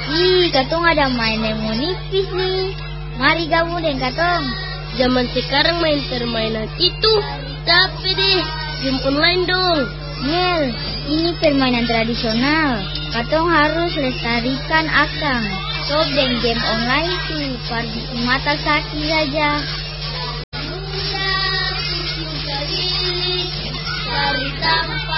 Ih, katong ada main yang nipis nih. Mari gabung dengan katong. Zaman sekarang main permainan itu capek deh. Game online dong. Yel, ini permainan tradisional. Katong harus lestarikan akang. Sob dan game online tuh, pergi mata sakit aja. Dari